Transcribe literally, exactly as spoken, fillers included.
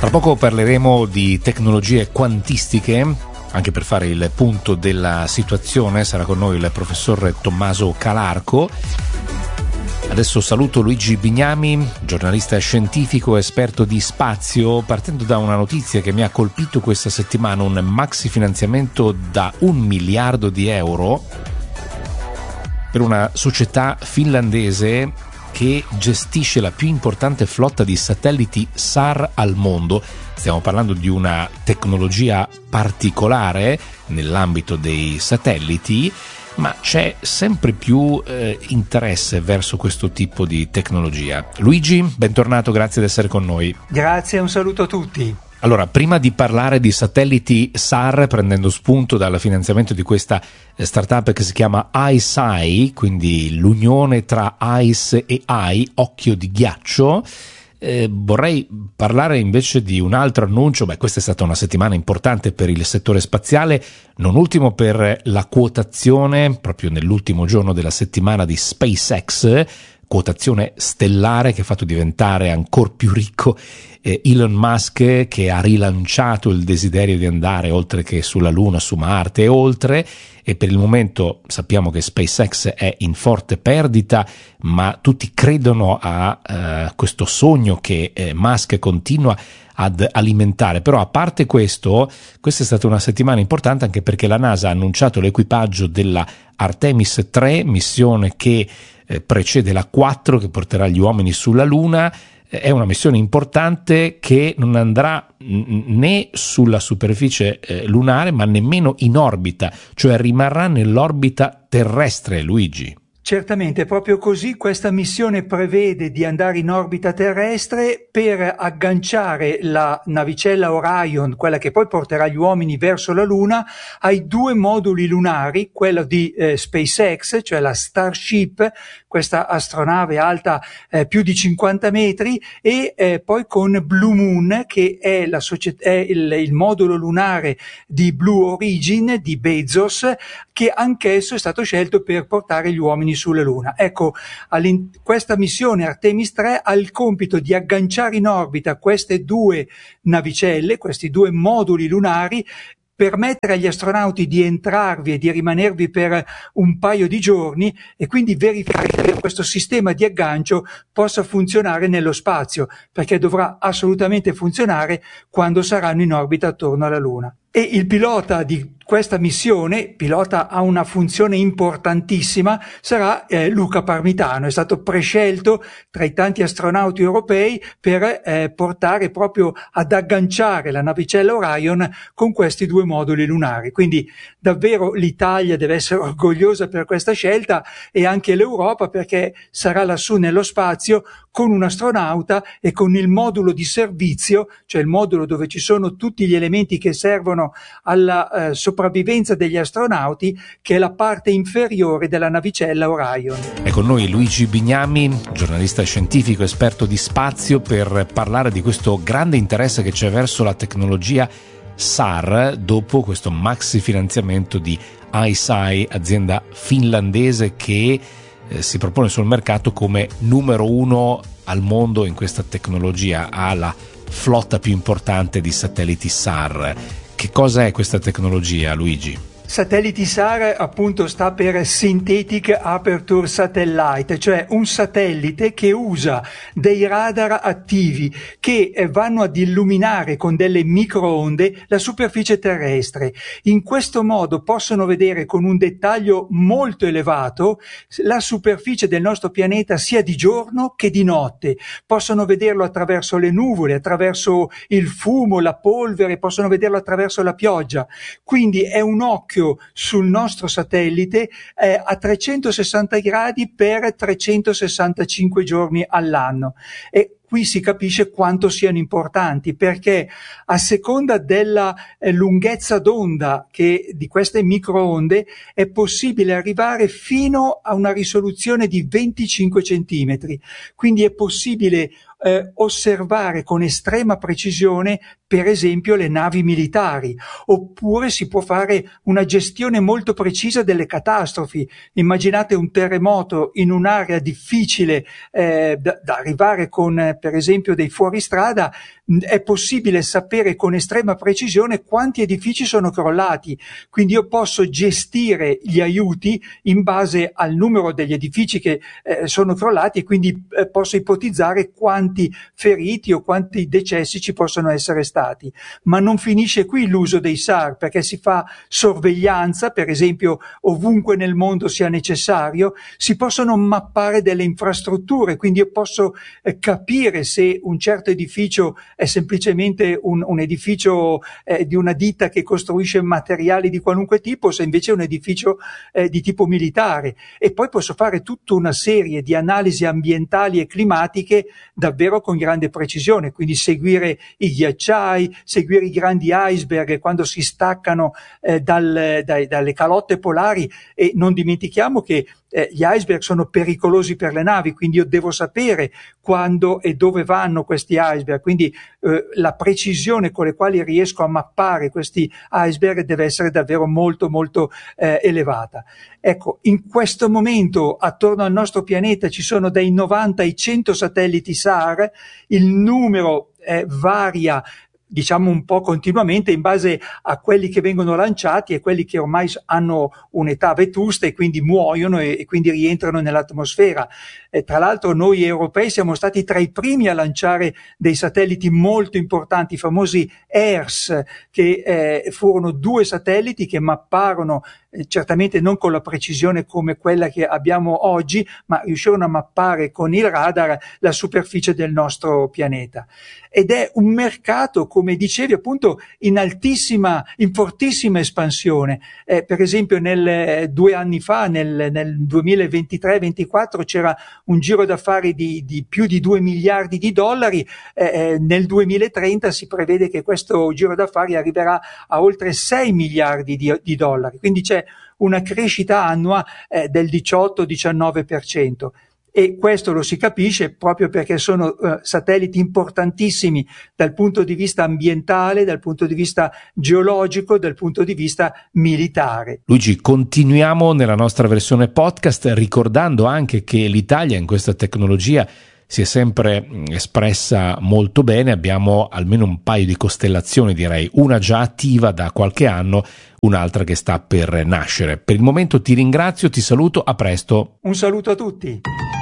Tra poco parleremo di tecnologie quantistiche, anche per fare il punto della situazione. Sarà con noi il professor Tommaso Calarco. Adesso saluto Luigi Bignami, giornalista scientifico, esperto di spazio, partendo da una notizia che mi ha colpito questa settimana: un maxi finanziamento da un miliardo di euro per una società finlandese che gestisce la più importante flotta di satelliti S A R al mondo. Stiamo parlando di una tecnologia particolare nell'ambito dei satelliti, ma c'è sempre più eh, interesse verso questo tipo di tecnologia. Luigi, bentornato, grazie di essere con noi. Grazie, un saluto a tutti. Allora, prima di parlare di satelliti S A R, prendendo spunto dal finanziamento di questa startup che si chiama ICEYE, quindi l'unione tra ICE e Eye, occhio di ghiaccio, eh, vorrei parlare invece di un altro annuncio. Beh, questa è stata una settimana importante per il settore spaziale, non ultimo per la quotazione, proprio nell'ultimo giorno della settimana, di SpaceX, quotazione stellare che ha fatto diventare ancora più ricco eh, Elon Musk, che ha rilanciato il desiderio di andare oltre che sulla Luna, su Marte e oltre. E per il momento sappiamo che SpaceX è in forte perdita, ma tutti credono a uh, questo sogno che eh, Musk continua ad alimentare. Però a parte questo, questa è stata una settimana importante anche perché la NASA ha annunciato l'equipaggio della Artemis tre, missione che eh, precede la quattro, che porterà gli uomini sulla Luna. È una missione importante che non andrà né sulla superficie eh, lunare, ma nemmeno in orbita, cioè rimarrà nell'orbita terrestre, Luigi. Certamente, proprio così. Questa missione prevede di andare in orbita terrestre per agganciare la navicella Orion, quella che poi porterà gli uomini verso la Luna, ai due moduli lunari, quello di eh, SpaceX, cioè la Starship, questa astronave alta eh, più di cinquanta metri, e eh, poi con Blue Moon, che è, la società, è il, il modulo lunare di Blue Origin, di Bezos, che anch'esso è stato scelto per portare gli uomini sulla Luna. Ecco, questa missione Artemis tre ha il compito di agganciare in orbita queste due navicelle, questi due moduli lunari, permettere agli astronauti di entrarvi e di rimanervi per un paio di giorni e quindi verificare che questo sistema di aggancio possa funzionare nello spazio, perché dovrà assolutamente funzionare quando saranno in orbita attorno alla Luna. E il pilota di questa missione, pilota ha una funzione importantissima, sarà eh, Luca Parmitano. È stato prescelto tra i tanti astronauti europei per eh, portare proprio ad agganciare la navicella Orion con questi due moduli lunari. Quindi davvero l'Italia deve essere orgogliosa per questa scelta, e anche l'Europa, perché sarà lassù nello spazio con un astronauta e con il modulo di servizio, cioè il modulo dove ci sono tutti gli elementi che servono alla eh, sopravvivenza degli astronauti, che è la parte inferiore della navicella Orion. È con noi Luigi Bignami, giornalista scientifico, esperto di spazio, per parlare di questo grande interesse che c'è verso la tecnologia S A R dopo questo maxi finanziamento di ICEYE, azienda finlandese che eh, si propone sul mercato come numero uno al mondo in questa tecnologia, ha la flotta più importante di satelliti S A R. Che cosa è questa tecnologia, Luigi? Satelliti S A R appunto sta per Synthetic Aperture Satellite, cioè un satellite che usa dei radar attivi che vanno ad illuminare con delle microonde la superficie terrestre. In questo modo possono vedere con un dettaglio molto elevato la superficie del nostro pianeta sia di giorno che di notte. Possono vederlo attraverso le nuvole, attraverso il fumo, la polvere, possono vederlo attraverso la pioggia. Quindi è un occhio sul nostro satellite eh, a trecentosessanta gradi per trecentosessantacinque giorni all'anno. E qui si capisce quanto siano importanti, perché a seconda della eh, lunghezza d'onda che di queste microonde è possibile arrivare fino a una risoluzione di venticinque centimetri. Quindi è possibile eh, osservare con estrema precisione per esempio le navi militari, oppure si può fare una gestione molto precisa delle catastrofi. Immaginate un terremoto in un'area difficile eh, da, da arrivare con eh, per esempio dei fuoristrada, è possibile sapere con estrema precisione quanti edifici sono crollati, quindi io posso gestire gli aiuti in base al numero degli edifici che eh, sono crollati e quindi eh, posso ipotizzare quanti feriti o quanti decessi ci possono essere stati. Ma non finisce qui l'uso dei S A R, perché si fa sorveglianza, per esempio ovunque nel mondo sia necessario, si possono mappare delle infrastrutture, quindi io posso eh, capire se un certo edificio è semplicemente un, un edificio eh, di una ditta che costruisce materiali di qualunque tipo, se invece è un edificio eh, di tipo militare. E poi posso fare tutta una serie di analisi ambientali e climatiche davvero con grande precisione, quindi seguire i ghiacciai, seguire i grandi iceberg quando si staccano eh, dal, dai, dalle calotte polari, e non dimentichiamo che eh, gli iceberg sono pericolosi per le navi, quindi io devo sapere quando e dove vanno questi iceberg, quindi eh, la precisione con le quali riesco a mappare questi iceberg deve essere davvero molto molto eh, elevata. Ecco, in questo momento attorno al nostro pianeta ci sono dai novanta ai cento satelliti S A R, il numero eh, varia diciamo un po' continuamente in base a quelli che vengono lanciati e quelli che ormai hanno un'età vetusta e quindi muoiono e, e quindi rientrano nell'atmosfera. E tra l'altro noi europei siamo stati tra i primi a lanciare dei satelliti molto importanti, i famosi E R S, che eh, furono due satelliti che mapparono, eh, certamente non con la precisione come quella che abbiamo oggi, ma riuscirono a mappare con il radar la superficie del nostro pianeta. Ed è un mercato, come dicevi, appunto in altissima, in fortissima espansione. Eh, per esempio nel eh, due anni fa, nel, nel duemilaventitré ventiquattro, c'era un giro d'affari di, di più di due miliardi di dollari, eh, nel duemilatrenta si prevede che questo giro d'affari arriverà a oltre sei miliardi di, di dollari, quindi c'è una crescita annua eh, del diciotto diciannove per cento. E questo lo si capisce proprio perché sono uh, satelliti importantissimi dal punto di vista ambientale, dal punto di vista geologico, dal punto di vista militare. Luigi, continuiamo nella nostra versione podcast ricordando anche che l'Italia in questa tecnologia si è sempre espressa molto bene. Abbiamo almeno un paio di costellazioni, direi, una già attiva da qualche anno, un'altra che sta per nascere. Per il momento ti ringrazio, ti saluto, a presto. Un saluto a tutti.